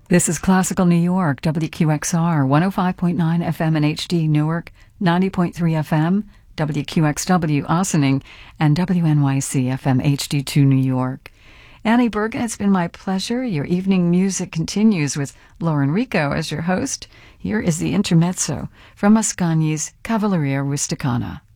This is Classical New York, WQXR, 105.9 FM in HD Newark, 90.3 FM, WQXW Ossining, and WNYC FM HD2 New York. Annie Bergen, it's been my pleasure. Your evening music continues with Lauren Rico as your host. Here is the intermezzo from Mascagni's Cavalleria Rusticana.